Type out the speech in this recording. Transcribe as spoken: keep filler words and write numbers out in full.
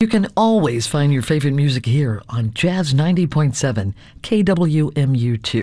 You can always find your favorite music here on Jazz ninety point seven K W M U two.